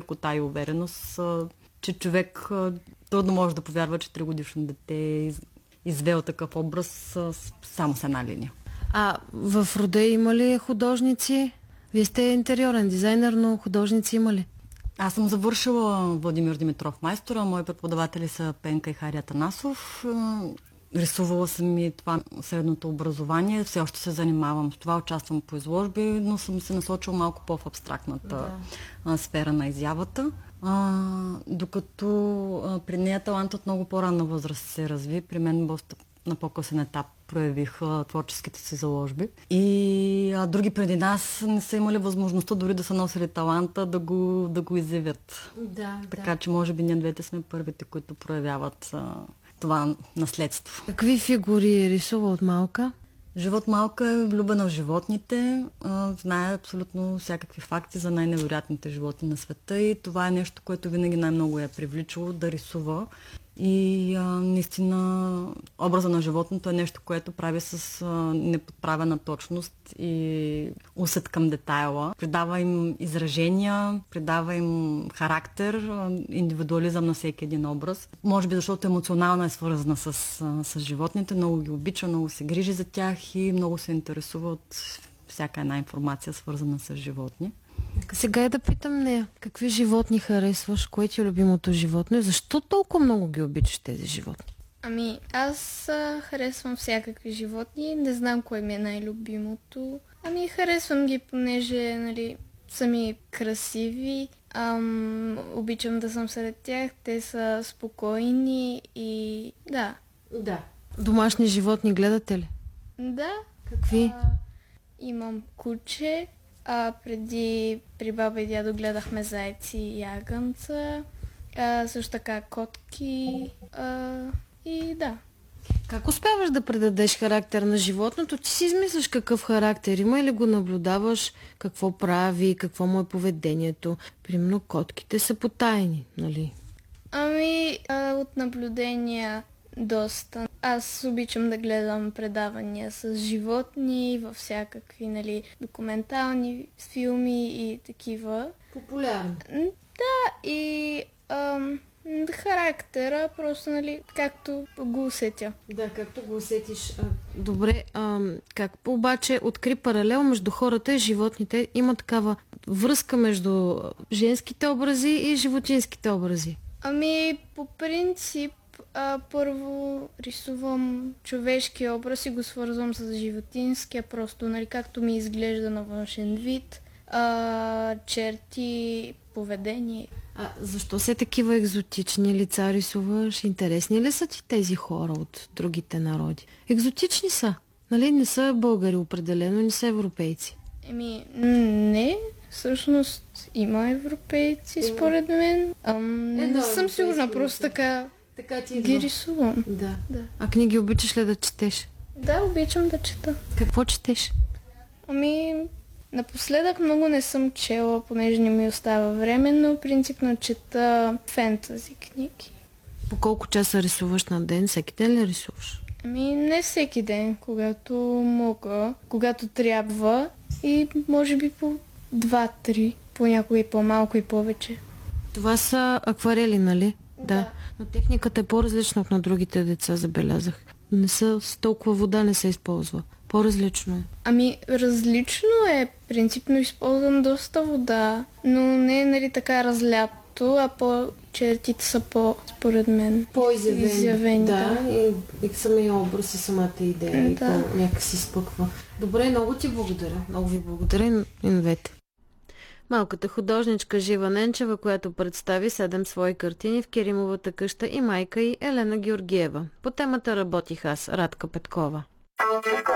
лекота и увереност, че човек трудно може да повярва, че 3-годишно дете е извел такъв образ само с една линия. А в рода има ли художници? Вие сте интериорен дизайнер, но художници има ли? Аз съм завършила Владимир Димитров майстора, мои преподаватели са Пенка и Хари Атанасов. Рисувала съм и това средното образование, все още се занимавам с това, участвам по изложби, но съм се насочила малко по-в абстрактната сфера на изявата. Докато при нея талантът много по-ранна възраст се разви, при мен на по-късен етап проявих творческите си заложби. И други преди нас не са имали възможността дори да са носили таланта да го изявят. Така че може би ние двете сме първите, които проявяват това наследство. Какви фигури рисува от малка? Живот малка е влюбена в животните, знае абсолютно всякакви факти за най-невероятните животни на света и това е нещо, което винаги най-много я привличало да рисува. И наистина образа на животното е нещо, което прави с неподправена точност и усет към детайла. Придава им изражения, придава им характер, индивидуализъм на всеки един образ. Може би защото емоционално е свързана с животните, много ги обича, много се грижи за тях и много се интересува от всяка една информация, свързана с животни. Сега е да питам нея, какви животни харесваш, кое ти е любимото животно и защо толкова много ги обичаш тези животни? Аз харесвам всякакви животни, не знам кое ми е най-любимото. Харесвам ги, понеже, са ми красиви, обичам да съм сред тях, те са спокойни и да. Домашни животни гледате ли? Да. Какви? Имам куче. При баба и дядо гледахме зайци и ягънца, също така котки и да. Как успяваш да предадеш характер на животното? Ти си измисляш какъв характер има или го наблюдаваш, какво прави, какво му е поведението? Примерно котките са потайни, нали? От наблюдения доста. Аз обичам да гледам предавания с животни във всякакви, документални филми и такива. Популярно. Да, и характера, просто, както го усетя. Да, както го усетиш. Добре, как обаче откри паралел между хората и животните? Има такава връзка между женските образи и животинските образи? По принцип, първо рисувам човешки образ и го свързвам с животинския, просто, както ми изглежда на външен вид, черти, поведение. Защо се такива екзотични лица рисуваш? Интересни ли са ти тези хора от другите народи? Екзотични са. Не са българи определено, не са европейци. Не, всъщност има европейци, според мен. Не съм сигурна, просто така ги рисувам. Да. А книги обичаш ли да четеш? Да, обичам да чета. Какво четеш? Напоследък много не съм чела, понеже не ми остава време, но принципно чета фентази книги. По колко часа рисуваш на ден? Всеки ден ли рисуваш? Не всеки ден, когато мога, когато трябва и може би по 2-3, понякога и по-малко и повече. Това са акварели, нали? Да. Но техниката е по-различна от на другите деца, забелязах. Не са с толкова вода не се използва. По-различно е. Различно е. Принципно използвам доста вода, но не е така разлято, а чертите са според мен, по-изявени. Да, и самия образ и самата идея някак си спъква. Добре, много ти благодаря. Много ви благодаря и на двете. Малката художничка Жива Ненчева, която представи 7 свои картини в Керимовата къща и майка й Елена Георгиева. По темата работих аз, Радка Петкова.